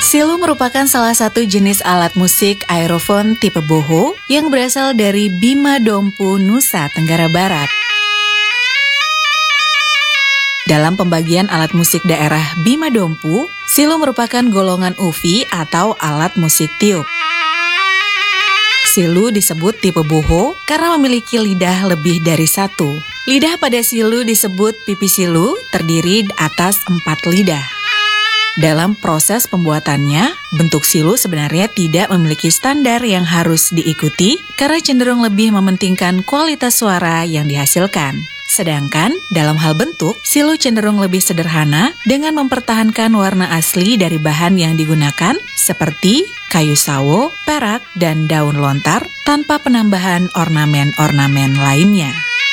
Silu merupakan salah satu jenis alat musik aerofon tipe boho yang berasal dari Bima Dompu, Nusa Tenggara Barat. Dalam pembagian alat musik daerah Bima Dompu, silu merupakan golongan ufi atau alat musik tiup. Silu disebut tipe boho karena memiliki lidah lebih dari satu. Lidah pada silu disebut pipi silu, terdiri atas 4 lidah. Dalam proses pembuatannya, bentuk silu sebenarnya tidak memiliki standar yang harus diikuti karena cenderung lebih mementingkan kualitas suara yang dihasilkan. Sedangkan dalam hal bentuk, silu cenderung lebih sederhana dengan mempertahankan warna asli dari bahan yang digunakan seperti kayu sawo, perak, dan daun lontar tanpa penambahan ornamen-ornamen lainnya.